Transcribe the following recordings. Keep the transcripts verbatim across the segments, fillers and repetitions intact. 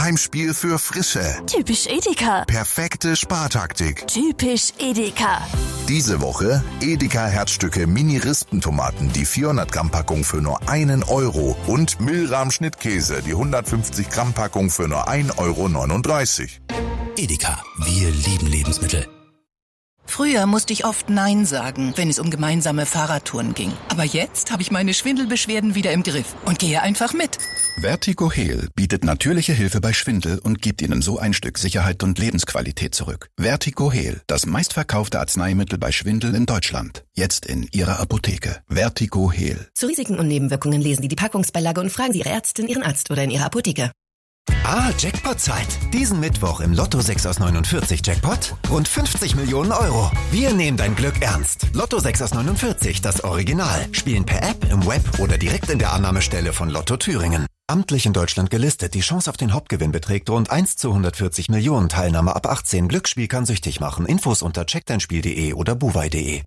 Heimspiel für Frische. Typisch Edeka. Perfekte Spartaktik. Typisch Edeka. Diese Woche Edeka Herzstücke Mini-Rispentomaten, die vierhundert Gramm Packung für nur einen Euro und Milram Schnittkäse, die hundertfünfzig Gramm Packung für nur ein Euro neununddreißig. Edeka, wir lieben Lebensmittel. Früher musste ich oft Nein sagen, wenn es um gemeinsame Fahrradtouren ging. Aber jetzt habe ich meine Schwindelbeschwerden wieder im Griff und gehe einfach mit. Vertigo Heal bietet natürliche Hilfe bei Schwindel und gibt Ihnen so ein Stück Sicherheit und Lebensqualität zurück. Vertigo Heal, das meistverkaufte Arzneimittel bei Schwindel in Deutschland. Jetzt in Ihrer Apotheke. Vertigo Heal. Zu Risiken und Nebenwirkungen lesen Sie die Packungsbeilage und fragen Sie Ihre Ärztin, Ihren Arzt oder in Ihrer Apotheke. Ah, Jackpot-Zeit. Diesen Mittwoch im Lotto sechs aus neunundvierzig Jackpot. Rund fünfzig Millionen Euro. Wir nehmen dein Glück ernst. Lotto sechs aus neunundvierzig, das Original. Spielen per App, im Web oder direkt in der Annahmestelle von Lotto Thüringen. Amtlich in Deutschland gelistet. Die Chance auf den Hauptgewinn beträgt rund eins zu hundertvierzig Millionen. Teilnahme ab achtzehn. Glücksspiel kann süchtig machen. Infos unter check dein spiel punkt de oder buwei punkt de.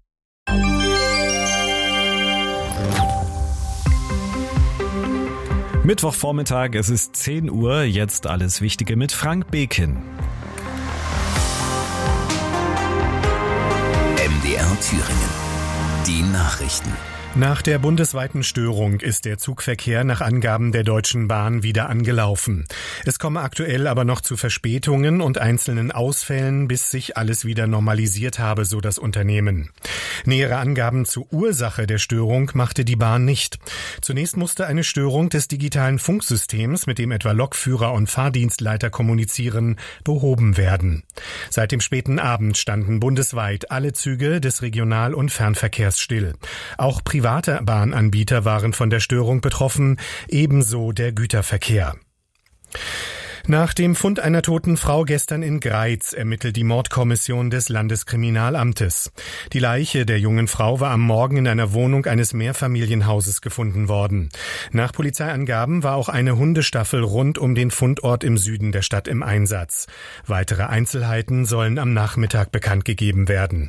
Mittwochvormittag, es ist zehn Uhr, jetzt alles Wichtige mit Frank Bekin. M D R Thüringen. Die Nachrichten. Nach der bundesweiten Störung ist der Zugverkehr nach Angaben der Deutschen Bahn wieder angelaufen. Es komme aktuell aber noch zu Verspätungen und einzelnen Ausfällen, bis sich alles wieder normalisiert habe, so das Unternehmen. Nähere Angaben zur Ursache der Störung machte die Bahn nicht. Zunächst musste eine Störung des digitalen Funksystems, mit dem etwa Lokführer und Fahrdienstleiter kommunizieren, behoben werden. Seit dem späten Abend standen bundesweit alle Züge des Regional- und Fernverkehrs still. Auch Private Bahnanbieter waren von der Störung betroffen, ebenso der Güterverkehr. Nach dem Fund einer toten Frau gestern in Greiz ermittelt die Mordkommission des Landeskriminalamtes. Die Leiche der jungen Frau war am Morgen in einer Wohnung eines Mehrfamilienhauses gefunden worden. Nach Polizeiangaben war auch eine Hundestaffel rund um den Fundort im Süden der Stadt im Einsatz. Weitere Einzelheiten sollen am Nachmittag bekannt gegeben werden.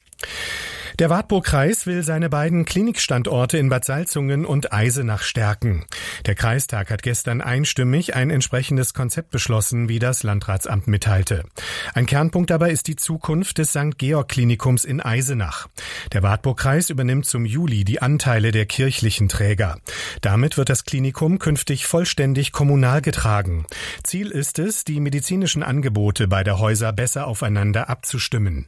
Der Wartburgkreis will seine beiden Klinikstandorte in Bad Salzungen und Eisenach stärken. Der Kreistag hat gestern einstimmig ein entsprechendes Konzept beschlossen, wie das Landratsamt mitteilte. Ein Kernpunkt dabei ist die Zukunft des Sankt Georg Klinikums in Eisenach. Der Wartburgkreis übernimmt zum Juli die Anteile der kirchlichen Träger. Damit wird das Klinikum künftig vollständig kommunal getragen. Ziel ist es, die medizinischen Angebote beider Häuser besser aufeinander abzustimmen.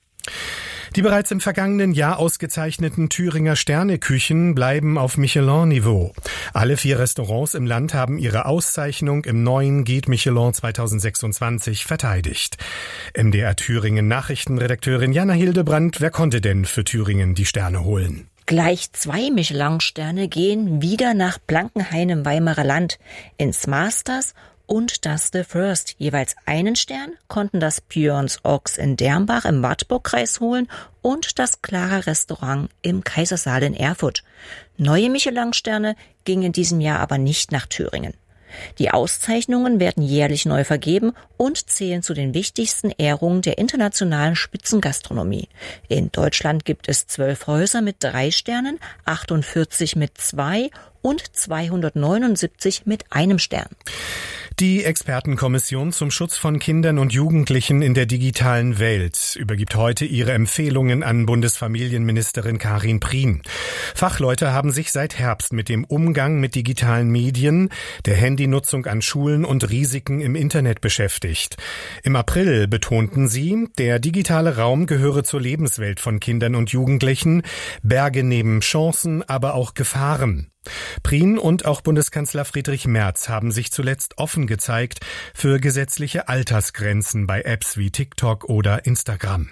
Die bereits im vergangenen Jahr ausgezeichneten Thüringer Sterneküchen bleiben auf Michelin-Niveau. Alle vier Restaurants im Land haben ihre Auszeichnung im neuen Guide Michelin zweitausendsechsundzwanzig verteidigt. M D R Thüringen Nachrichtenredakteurin Jana Hildebrand, wer konnte denn für Thüringen die Sterne holen? Gleich zwei Michelin-Sterne gehen wieder nach Blankenhain im Weimarer Land, ins Masters und das The First. Jeweils einen Stern konnten das Björns Ochs in Dernbach im Wartburgkreis holen und das Clara Restaurant im Kaisersaal in Erfurt. Neue Michelin-Sterne gingen in diesem Jahr aber nicht nach Thüringen. Die Auszeichnungen werden jährlich neu vergeben und zählen zu den wichtigsten Ehrungen der internationalen Spitzengastronomie. In Deutschland gibt es zwölf Häuser mit drei Sternen, achtundvierzig mit zwei und zweihundertneunundsiebzig mit einem Stern. Die Expertenkommission zum Schutz von Kindern und Jugendlichen in der digitalen Welt übergibt heute ihre Empfehlungen an Bundesfamilienministerin Karin Prien. Fachleute haben sich seit Herbst mit dem Umgang mit digitalen Medien, der Handynutzung an Schulen und Risiken im Internet beschäftigt. Im April betonten sie, der digitale Raum gehöre zur Lebenswelt von Kindern und Jugendlichen, berge neben Chancen aber auch Gefahren. Prien und auch Bundeskanzler Friedrich Merz haben sich zuletzt offen gezeigt für gesetzliche Altersgrenzen bei Apps wie TikTok oder Instagram.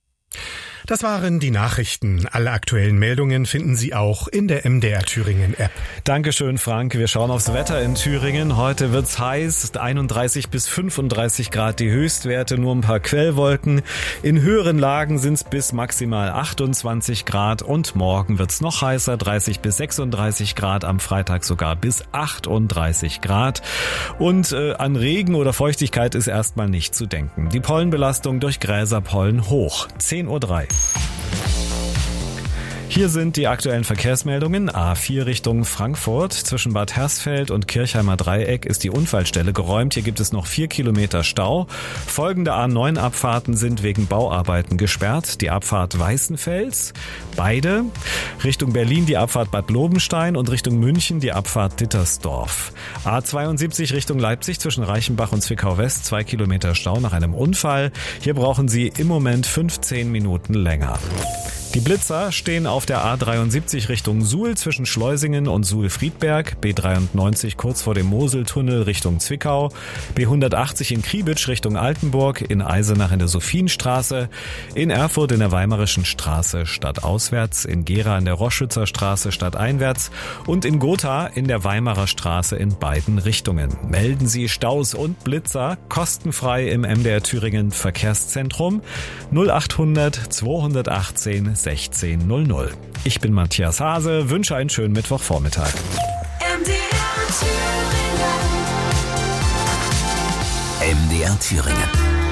Das waren die Nachrichten. Alle aktuellen Meldungen finden Sie auch in der M D R Thüringen App. Dankeschön, Frank. Wir schauen aufs Wetter in Thüringen. Heute wird's heiß, einunddreißig bis fünfunddreißig Grad die Höchstwerte, nur ein paar Quellwolken. In höheren Lagen sind's bis maximal achtundzwanzig Grad und morgen wird's noch heißer, dreißig bis sechsunddreißig Grad, am Freitag sogar bis achtunddreißig Grad. Und äh, an Regen oder Feuchtigkeit ist erstmal nicht zu denken. Die Pollenbelastung durch Gräserpollen hoch. zehn Uhr drei. Hier sind die aktuellen Verkehrsmeldungen. A vier Richtung Frankfurt. Zwischen Bad Hersfeld und Kirchheimer Dreieck ist die Unfallstelle geräumt. Hier gibt es noch vier Kilometer Stau. Folgende A neun Abfahrten sind wegen Bauarbeiten gesperrt. Die Abfahrt Weißenfels, beide. Richtung Berlin die Abfahrt Bad Lobenstein und Richtung München die Abfahrt Dittersdorf. A zweiundsiebzig Richtung Leipzig zwischen Reichenbach und Zwickau West. Zwei Kilometer Stau nach einem Unfall. Hier brauchen Sie im Moment fünfzehn Minuten länger. Die Blitzer stehen auf der A dreiundsiebzig Richtung Suhl zwischen Schleusingen und Suhl-Friedberg, B dreiundneunzig kurz vor dem Moseltunnel Richtung Zwickau, B hundertachtzig in Kriebitsch Richtung Altenburg, in Eisenach in der Sophienstraße, in Erfurt in der Weimarischen Straße stadtauswärts, in Gera in der Roschützer Straße stadteinwärts und in Gotha in der Weimarer Straße in beiden Richtungen. Melden Sie Staus und Blitzer kostenfrei im M D R Thüringen Verkehrszentrum null achthundert zweihundertachtzehn sechzehn null null. Ich bin Matthias Hase, wünsche einen schönen Mittwochvormittag. M D R Thüringen. M D R Thüringen.